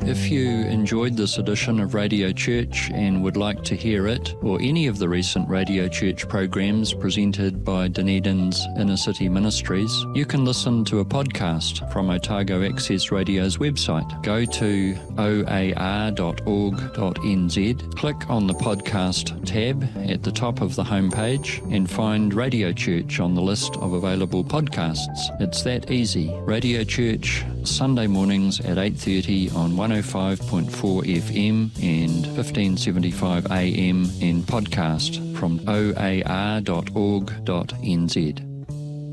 If you enjoyed this edition of Radio Church and would like to hear it or any of the recent Radio Church programs presented by Dunedin's Inner City Ministries, you can listen to a podcast from Otago Access Radio's website. Go to oar.org.nz, click on the podcast tab at the top of the homepage and find Radio Church on the list of available podcasts. It's that easy. Radio Church, Sunday mornings at 8:30 on 105.4 FM and 1575 AM and podcast from oar.org.nz.